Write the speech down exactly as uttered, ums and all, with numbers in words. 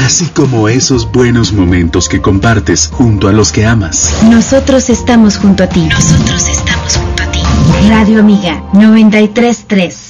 así como esos buenos momentos que compartes junto a los que amas. Nosotros estamos junto a ti. Nosotros estamos junto a ti. Radio Amiga noventa y tres punto tres.